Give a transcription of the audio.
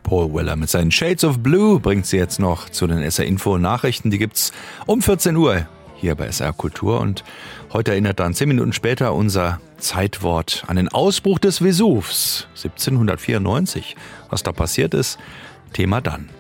Paul Weller mit seinen Shades of Blue bringt sie jetzt noch zu den SR Info Nachrichten. Die gibt's um 14 Uhr hier bei SR Kultur. Und heute erinnert dann 10 Minuten später unser Zeitwort an den Ausbruch des Vesuvs 1794. Was da passiert ist, Thema dann.